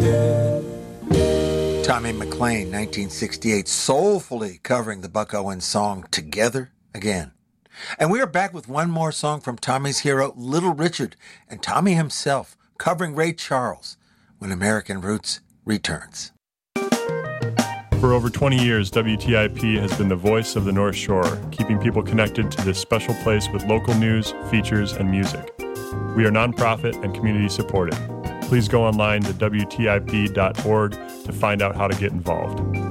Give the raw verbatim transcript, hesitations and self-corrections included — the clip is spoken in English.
Tommy McLean, nineteen sixty-eight, soulfully covering the Buck Owens song Together Again. And we are back with one more song from Tommy's hero, Little Richard, and Tommy himself covering Ray Charles when American Roots returns. For over twenty years, W T I P has been the voice of the North Shore, keeping people connected to this special place with local news, features, and music. We are nonprofit and community supported. Please go online to W T I P dot org to find out how to get involved.